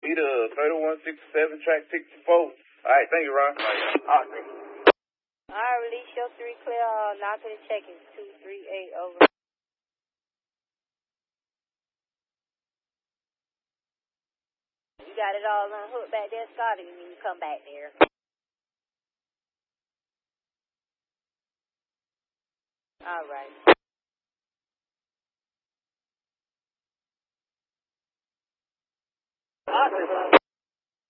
Either 3167, track 64. All right, thank you, Ron. All right, thank you. All right, release your 3 clear. Now to the check-in. 238 over. You got it all unhooked back there, Scott, and you come back there. All right.